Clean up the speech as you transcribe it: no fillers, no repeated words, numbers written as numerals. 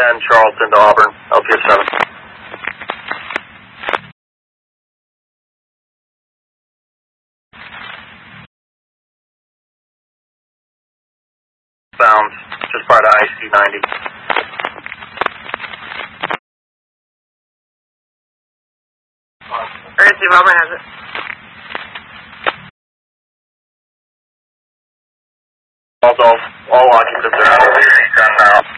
10 Charleston to Auburn, LPS 7. Bounds, just prior to IC 90. Alright, Steve, Auburn has it. All occupants are out of here.